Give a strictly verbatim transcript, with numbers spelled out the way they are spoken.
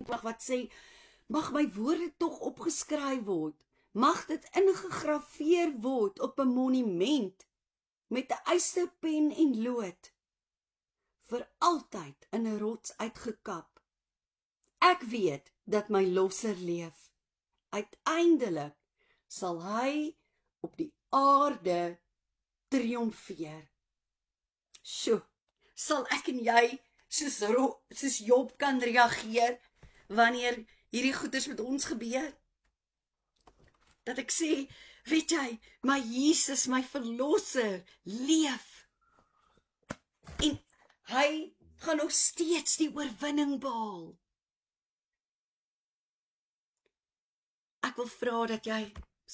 mag wat sê, mag my woorde tog opgeskryf word, mag dit ingegraveer word op 'n monument, met 'n ysterpen en lood, vir altyd in 'n rots uitgekap. Ek weet dat my losser leef. Uiteindelik sal hy op die aarde triomfeer. Sjoe, sal ek en jy soos, soos Job kan reageer wanneer hierdie goeders met ons gebeur? Dat ek sê, weet jy, my Jesus, my verlosser, leef. En hy gaan nog steeds die oorwinning behaal. Ek wil vra dat jy